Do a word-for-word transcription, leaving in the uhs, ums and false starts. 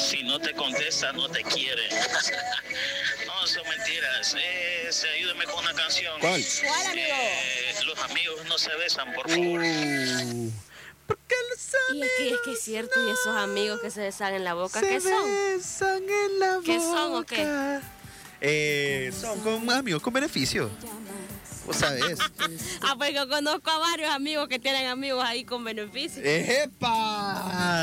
Si no te contesta, no te quiere. No, son mentiras. Eh, ayúdame con una canción. ¿Cuál? ¿Cuál, amigo? Eh, los amigos no se besan, por favor. Uh, porque los Y es que, es que es cierto, y esos amigos que se besan en la boca, se ¿qué son? besan en la ¿Qué son o boca. qué? Eh, son con amigos con beneficio. Vos sabés. Ah, pues yo conozco a varios amigos que tienen amigos ahí con beneficios. ¡Epa!